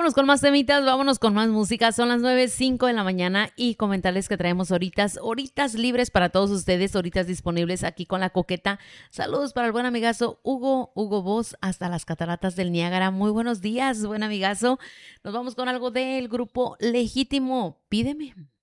Vámonos con más temitas, vámonos con más música. Son las 9:05 de la mañana y comentarles que traemos horitas libres para todos ustedes, horitas disponibles aquí con la coqueta. Saludos para el buen amigazo Hugo Boss, hasta las cataratas del Niágara. Muy buenos días, buen amigazo. Nos vamos con algo del grupo Legítimo. Pídeme.